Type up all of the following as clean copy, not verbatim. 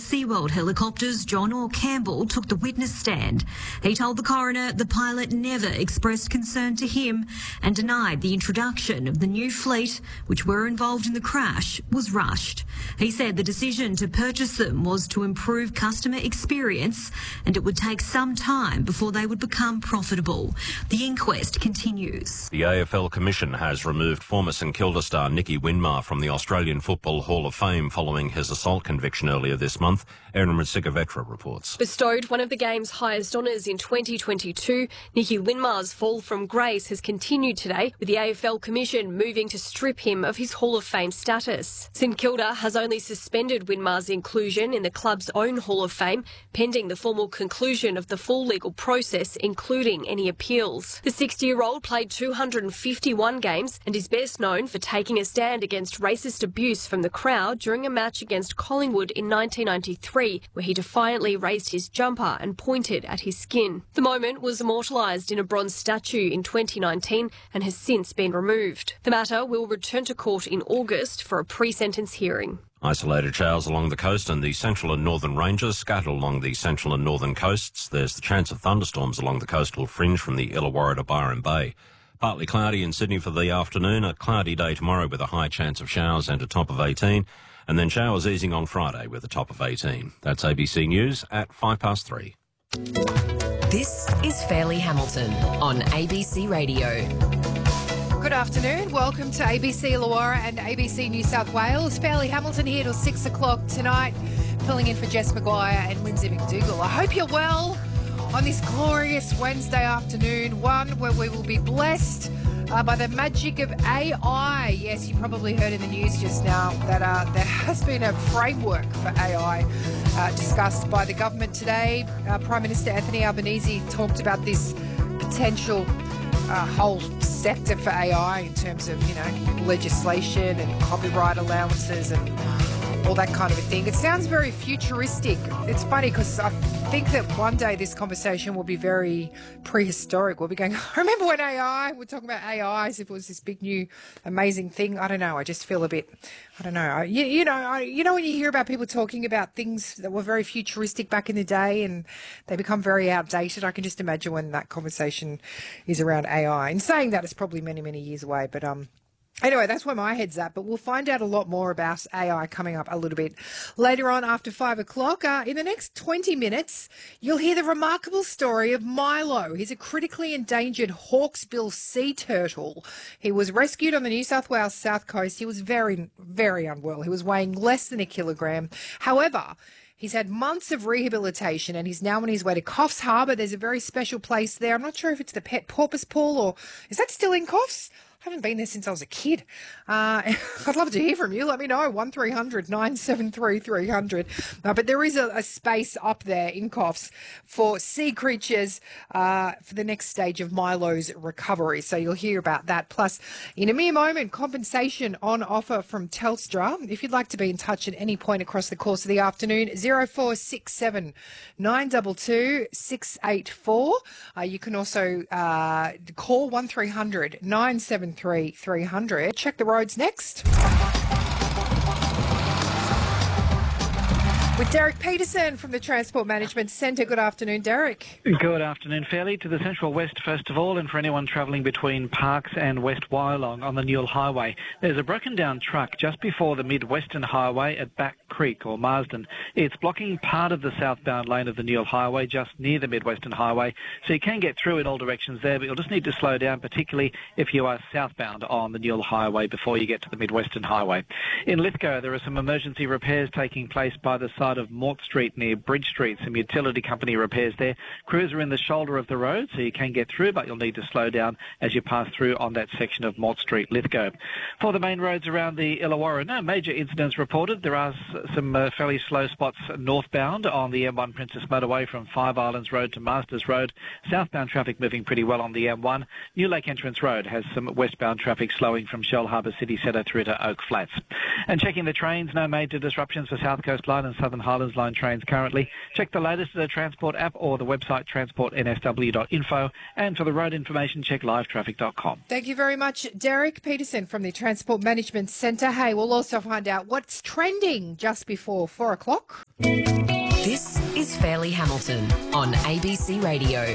SeaWorld helicopters, John Orr Campbell, took the witness stand. He told the coroner the pilot never expressed concern to him and denied the introduction of the new fleet, which were involved in the crash, was rushed. He said the decision to purchase them was to improve customer experience and it would take some time before they would become profitable. The inquest continues. The AFL Commission has removed former St Kilda star Nicky Winmar from the Australian Football Hall of Fame following his assault conviction earlier this month. Erin Ratsikavetra reports. Bestowed one of the game's highest honours in 2022, Nicky Winmar's fall from grace has continued today, with the AFL Commission moving to strip him of his Hall of Fame status. St Kilda has only suspended Winmar's inclusion in the club's own Hall of Fame, pending the formal conclusion of the full legal process, including any appeals. The 60-year-old played 251 games and is best known for taking a stand against racist abuse from the crowd during a match against Collingwood in 1993, where he defiantly raised his jumper and pointed at his skin. The moment was immortalised in a bronze statue in 2019 and has since been removed. The matter will return to court in August for a pre-sentence hearing. Isolated showers along the coast and the central and northern ranges, scattered along the central and northern coasts. There's the chance of thunderstorms along the coastal fringe from the Illawarra to Byron Bay. Partly cloudy in Sydney for the afternoon, a cloudy day tomorrow with a high chance of showers and a top of 18, and then showers easing on Friday with a top of 18. That's ABC News at 3:05. This is Fairleigh Hamilton on ABC Radio. Good afternoon. Welcome to ABC Illawarra and ABC New South Wales. Fairleigh Hamilton here till 6 o'clock tonight, filling in for Jess Maguire and Lindsay McDougall. I hope you're well on this glorious Wednesday afternoon, one where we will be blessed by the magic of AI. Yes, you probably heard in the news just now that there has been a framework for AI discussed by the government today. Prime Minister Anthony Albanese talked about this potential whole sector for AI in terms of, legislation and copyright allowances and all that kind of a thing. It sounds very futuristic. It's funny because I think that one day this conversation will be very prehistoric. We'll be going, remember when we're talking about AI as if it was this big new amazing thing. I don't know. I just feel a bit, I don't know. You know when you hear about people talking about things that were very futuristic back in the day and they become very outdated, I can just imagine when that conversation is around AI. And saying that, it's probably many, many years away, but anyway, that's where my head's at, but we'll find out a lot more about AI coming up a little bit later on after 5 o'clock. In the next 20 minutes, you'll hear the remarkable story of Milo. He's a critically endangered hawksbill sea turtle. He was rescued on the New South Wales south coast. He was very, very unwell. He was weighing less than a kilogram. However, he's had months of rehabilitation and he's now on his way to Coffs Harbour. There's a very special place there. I'm not sure if it's the Pet Porpoise Pool or is that still in Coffs? I haven't been there since I was a kid. I'd love to hear from you. Let me know, 1300 973 300. But there is a space up there in Coffs for sea creatures for the next stage of Milo's recovery. So you'll hear about that. Plus, in a mere moment, compensation on offer from Telstra. If you'd like to be in touch at any point across the course of the afternoon, 0467 922 684. You can also call 1300 973 300. Check the roads next. With Derek Peterson from the Transport Management Centre. Good afternoon, Derek. Good afternoon, Fairleigh. To the Central West, first of all, and for anyone travelling between Parkes and West Wyalong on the Newell Highway, there's a broken-down truck just before the Mid-Western Highway at Back Creek or Marsden. It's blocking part of the southbound lane of the Newell Highway just near the Mid-Western Highway, so you can get through in all directions there, but you'll just need to slow down, particularly if you are southbound on the Newell Highway before you get to the Mid-Western Highway. In Lithgow, there are some emergency repairs taking place by the side of Mort Street near Bridge Street. Some utility company repairs there. Crews are in the shoulder of the road, so you can get through, but you'll need to slow down as you pass through on that section of Mort Street, Lithgow. For the main roads around the Illawarra, no major incidents reported. There are some fairly slow spots northbound on the M1 Princess Motorway from Five Islands Road to Masters Road. Southbound traffic moving pretty well on the M1. New Lake Entrance Road has some westbound traffic slowing from Shell Harbour City Centre through to Oak Flats. And checking the trains, no major disruptions for South Coast Line and Southern Southern Highlands Line trains currently. Check the latest at the Transport app or the website transportnsw.info. And for the road information, check livetraffic.com. Thank you very much, Derek Peterson from the Transport Management Centre. Hey, we'll also find out what's trending just before 4 o'clock. This is Fairleigh Hamilton on ABC Radio.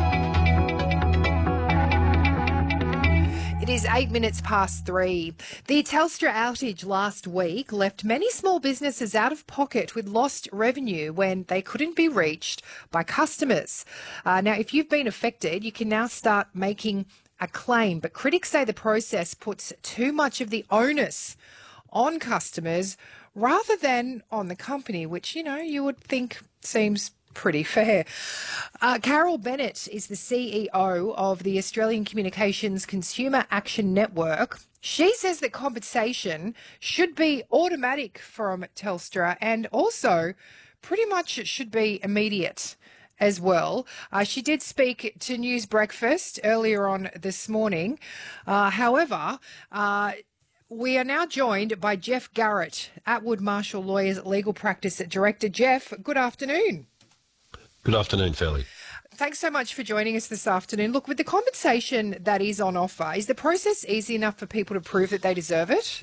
It is 8 minutes past 3. The Telstra outage last week left many small businesses out of pocket with lost revenue when they couldn't be reached by customers. Now, if you've been affected, you can now start making a claim, but critics say the process puts too much of the onus on customers rather than on the company, which, you would think seems pretty fair. Carol Bennett is the CEO of the Australian Communications Consumer Action Network. She says that compensation should be automatic from Telstra and also pretty much it should be immediate as well. She did speak to News Breakfast earlier on this morning. However, we are now joined by Jeff Garrett, Atwood Marshall Lawyers Legal Practice Director. Jeff, good afternoon. Good afternoon, Fairleigh. Thanks so much for joining us this afternoon. Look, with the compensation that is on offer, is the process easy enough for people to prove that they deserve it?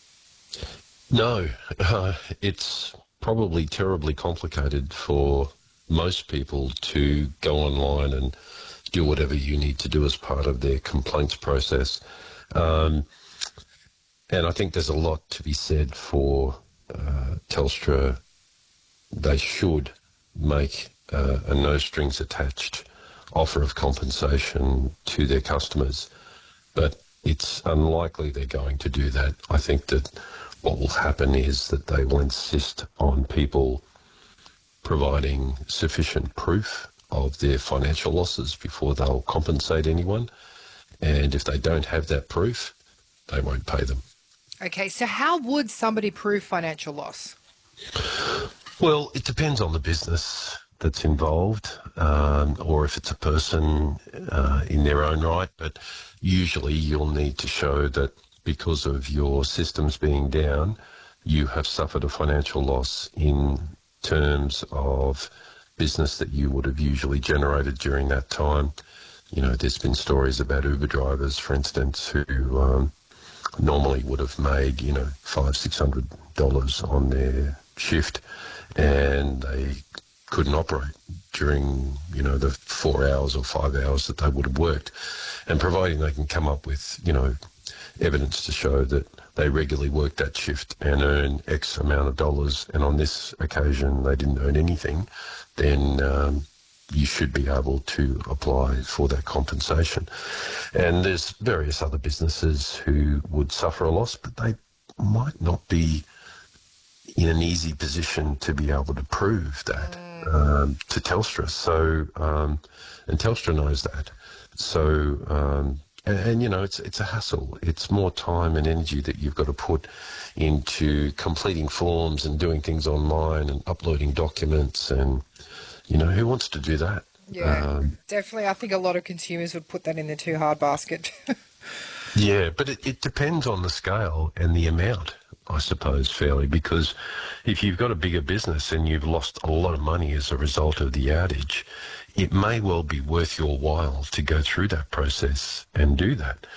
No, it's probably terribly complicated for most people to go online and do whatever you need to do as part of their complaints process. And I think there's a lot to be said for Telstra. They should make a no-strings-attached offer of compensation to their customers, but it's unlikely they're going to do that. I think that what will happen is that they will insist on people providing sufficient proof of their financial losses before they'll compensate anyone, and if they don't have that proof, they won't pay them. Okay, so how would somebody prove financial loss? Well, it depends on the business that's involved, or if it's a person in their own right, but usually you'll need to show that because of your systems being down, you have suffered a financial loss in terms of business that you would have usually generated during that time. There's been stories about Uber drivers, for instance, who normally would have made, $500-600 on their shift, and they couldn't operate during, the 4 hours or 5 hours that they would have worked. And providing they can come up with, evidence to show that they regularly work that shift and earn X amount of dollars, and on this occasion they didn't earn anything, then you should be able to apply for that compensation. And there's various other businesses who would suffer a loss, but they might not be in an easy position to be able to prove that to Telstra. So, and Telstra knows that. So, it's a hassle. It's more time and energy that you've got to put into completing forms and doing things online and uploading documents, and, who wants to do that? Yeah, definitely. I think a lot of consumers would put that in the too hard basket. Yeah, but it depends on the scale and the amount, I suppose, fairly, because if you've got a bigger business and you've lost a lot of money as a result of the outage, it may well be worth your while to go through that process and do that.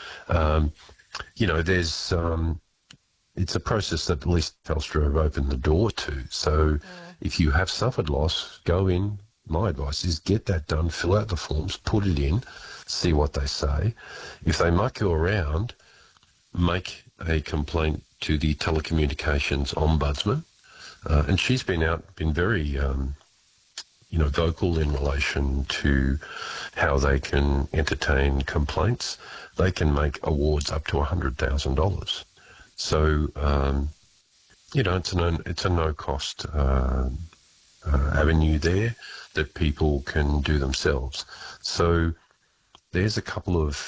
It's a process that at least Telstra have opened the door to. So if you have suffered loss, go in. My advice is get that done, fill out the forms, put it in, see what they say. If they muck you around, make a complaint to the Telecommunications Ombudsman. And she's been very vocal in relation to how they can entertain complaints. They can make awards up to $100,000. So, it's a no-cost avenue there that people can do themselves. So there's a couple of,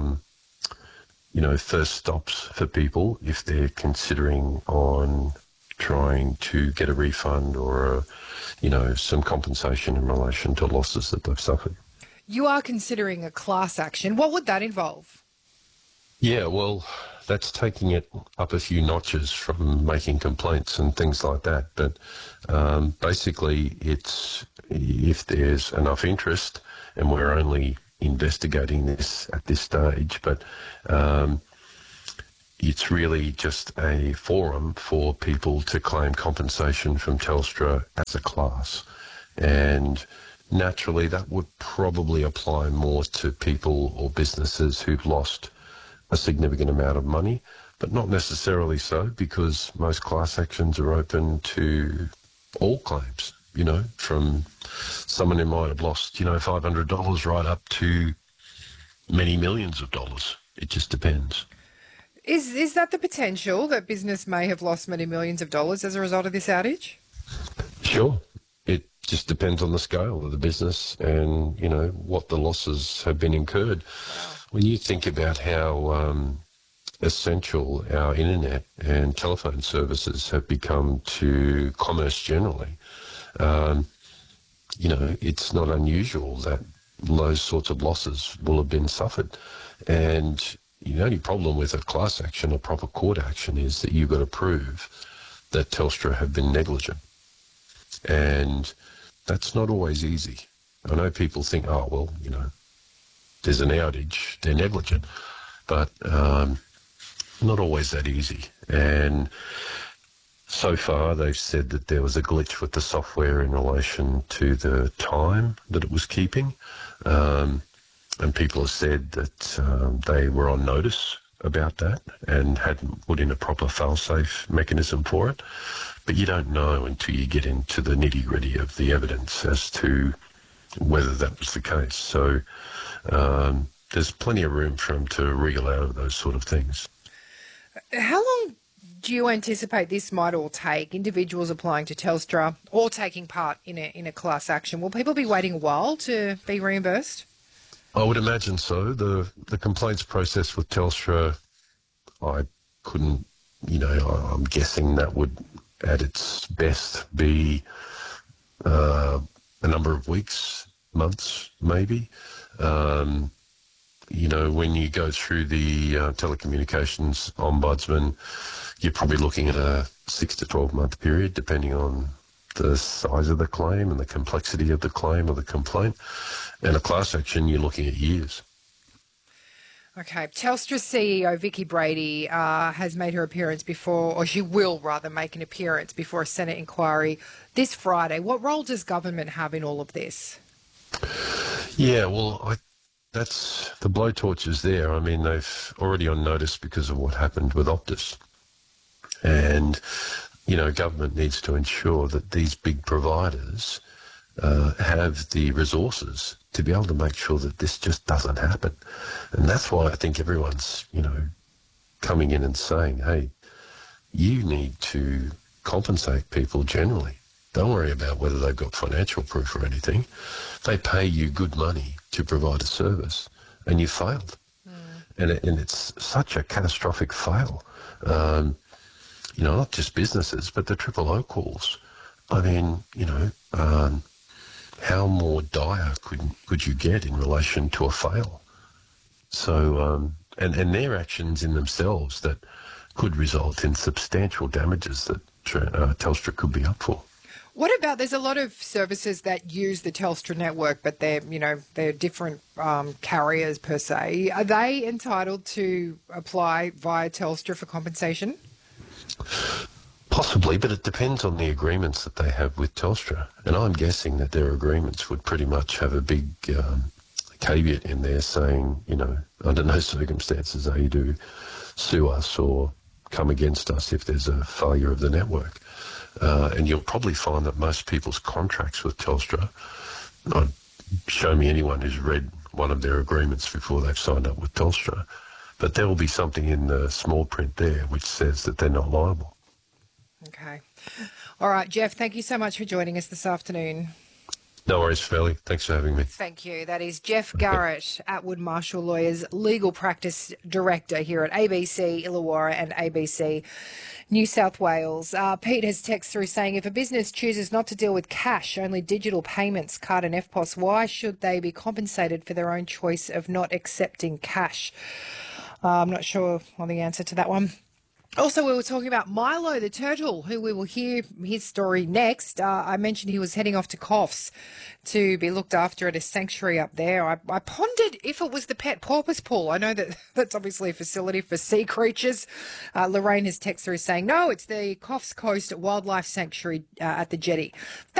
first stops for people if they're considering on trying to get a refund or, some compensation in relation to losses that they've suffered. You are considering a class action. What would that involve? Yeah, well, that's taking it up a few notches from making complaints and things like that. But basically, it's if there's enough interest, and we're only investigating this at this stage, but it's really just a forum for people to claim compensation from Telstra as a class. And naturally, that would probably apply more to people or businesses who've lost a significant amount of money, but not necessarily so, because most class actions are open to all claims, from someone who might have lost, $500 right up to many millions of dollars. It just depends. Is that the potential that business may have lost many millions of dollars as a result of this outage? Sure. It just depends on the scale of the business and, what the losses have been incurred. When you think about how essential our internet and telephone services have become to commerce generally, it's not unusual that those sorts of losses will have been suffered. And the only problem with a class action, a proper court action, is that you've got to prove that Telstra have been negligent. And that's not always easy. I know people think, there's an outage, they're negligent. But not always that easy. And so far they've said that there was a glitch with the software in relation to the time that it was keeping. And people have said that they were on notice about that and hadn't put in a proper fail-safe mechanism for it. But you don't know until you get into the nitty-gritty of the evidence as to whether that was the case. So there's plenty of room for them to wriggle out of those sort of things. How long do you anticipate this might all take, individuals applying to Telstra or taking part in a class action? Will people be waiting a while to be reimbursed? I would imagine so. The complaints process with Telstra, I couldn't, I'm guessing that would at its best be a number of weeks, months maybe. When you go through the telecommunications ombudsman, you're probably looking at a 6 to 12 month period, depending on the size of the claim and the complexity of the claim or the complaint. And a class action, you're looking at years. Okay. Telstra CEO Vicki Brady has made her appearance before, or she will rather make an appearance before a Senate inquiry this Friday. What role does government have in all of this? Yeah, well, that's the blowtorch is there. I mean, they've already on notice because of what happened with Optus. And, government needs to ensure that these big providers have the resources to be able to make sure that this just doesn't happen. And that's why I think everyone's, coming in and saying, hey, you need to compensate people generally. Don't worry about whether they've got financial proof or anything. They pay you good money to provide a service, and you failed. And it's such a catastrophic fail. Not just businesses, but the Triple O calls. I mean, how more dire could you get in relation to a fail? So, and their actions in themselves that could result in substantial damages that Telstra could be up for. What about, there's a lot of services that use the Telstra network, but they're different carriers per se. Are they entitled to apply via Telstra for compensation? Possibly, but it depends on the agreements that they have with Telstra. And I'm guessing that their agreements would pretty much have a big caveat in there saying, under no circumstances are you to sue us or come against us if there's a failure of the network. And you'll probably find that most people's contracts with Telstra, show me anyone who's read one of their agreements before they've signed up with Telstra, but there will be something in the small print there which says that they're not liable. Okay. All right, Jeff, thank you so much for joining us this afternoon. No worries, Felly. Thanks for having me. Thank you. That is Jeff Garrett, Atwood Marshall Lawyers Legal Practice Director here at ABC Illawarra and ABC New South Wales. Pete has text through saying, if a business chooses not to deal with cash, only digital payments, card and EFTPOS, why should they be compensated for their own choice of not accepting cash? I'm not sure on the answer to that one. Also, we were talking about Milo the turtle, who we will hear his story next. I mentioned he was heading off to Coffs to be looked after at a sanctuary up there. I pondered if it was the pet porpoise pool. I know that that's obviously a facility for sea creatures. Lorraine has texted through saying, no, it's the Coffs Coast Wildlife Sanctuary at the jetty.